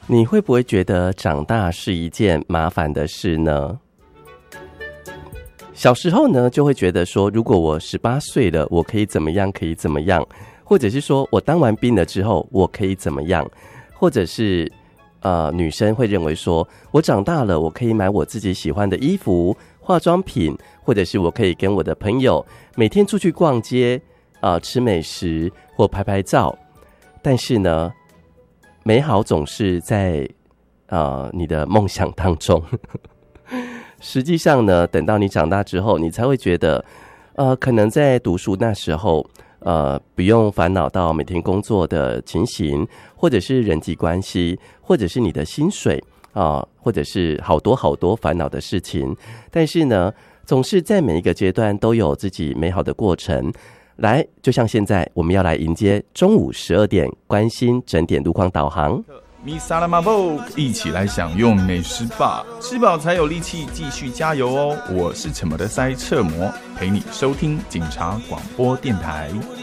你会不会觉得长大是一件麻烦的事呢？小时候呢，就会觉得说，如果我18岁了，我可以怎么样，可以怎么样，或者是说我当完兵了之后，我可以怎么样，或者是女生会认为说，我长大了，我可以买我自己喜欢的衣服、化妆品，或者是我可以跟我的朋友每天出去逛街吃美食或拍拍照。但是呢，美好总是在你的梦想当中。实际上呢，等到你长大之后，你才会觉得，可能在读书那时候，不用烦恼到每天工作的情形，或者是人际关系，或者是你的薪水或者是好多好多烦恼的事情。但是呢，总是在每一个阶段都有自己美好的过程。来，就像现在，我们要来迎接中午12点，关心整点路况导航。 米萨拉马布，一起来享用美食吧，吃饱才有力气继续加油哦！我是什么的塞彻摩，陪你收听警察广播电台。